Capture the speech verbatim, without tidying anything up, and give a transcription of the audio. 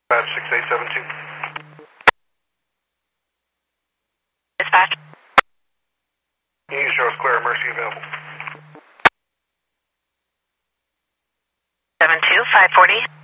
Dispatch six eight seven two. Dispatch. You need to show us clear, Mercy available. seven two five forty.